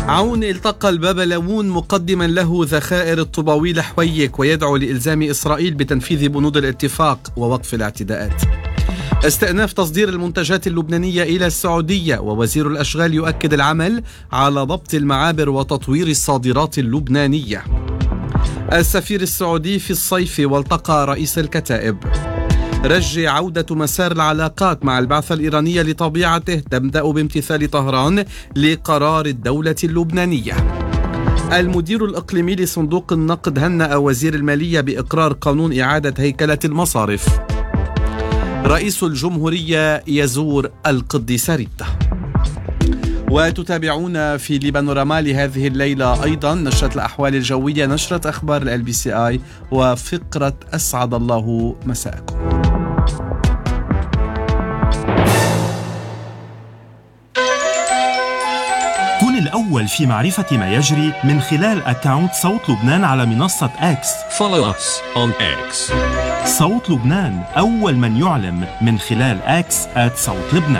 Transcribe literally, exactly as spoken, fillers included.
عون التقى البابلوون مقدما له ذخائر الطوباوي حويك ويدعو لإلزام إسرائيل بتنفيذ بنود الاتفاق ووقف الاعتداءات. استئناف تصدير المنتجات اللبنانية إلى السعودية، ووزير الأشغال يؤكد العمل على ضبط المعابر وتطوير الصادرات اللبنانية. السفير السعودي في الصيف والتقى رئيس الكتائب. رجع عودة مسار العلاقات مع البعثة الإيرانية لطبيعته تبدأ بامتثال طهران لقرار الدولة اللبنانية. المدير الإقليمي لصندوق النقد هنأ وزير المالية بإقرار قانون إعادة هيكلة المصارف. رئيس الجمهورية يزور القديس ريتا. وتتابعون في لبانوراما لهذه الليلة أيضا نشرة الأحوال الجوية، نشرة أخبار ال بي سي آي، وفقرة أسعد الله مساءكم. كن الأول في معرفة ما يجري من خلال أكاونت صوت لبنان على منصة إكس. Follow us on X. صوت لبنان، أول من يعلم من خلال إكس آت صوت لبنان.